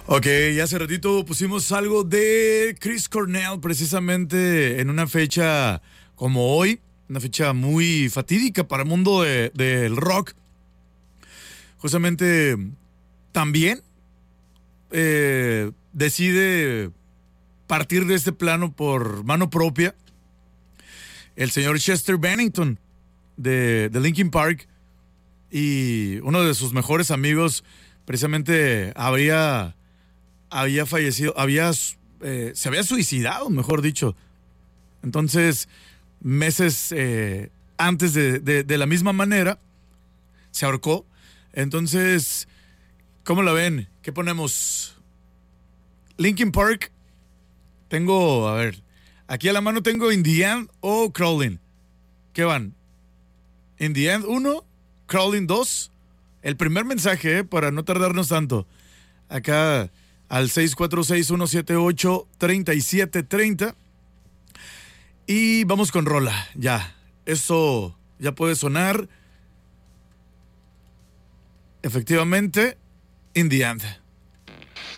Ok, ya hace ratito pusimos algo de Chris Cornell, precisamente en una fecha como hoy, una fecha muy fatídica para el mundo del rock. Justamente también decide partir de este plano por mano propia el señor Chester Bennington de Linkin Park, y uno de sus mejores amigos precisamente había fallecido, se había suicidado, mejor dicho. Entonces, meses antes de la misma manera, se ahorcó. Entonces, ¿cómo la ven? ¿Qué ponemos? Linkin Park. Tengo, a ver, aquí a la mano tengo In the End o Crawling. ¿Qué van? In the End 1, Crawling 2. El primer mensaje, para no tardarnos tanto. Acá al 646-178-3730. Y vamos con rola, ya. Eso ya puede sonar. Efectivamente, In the End.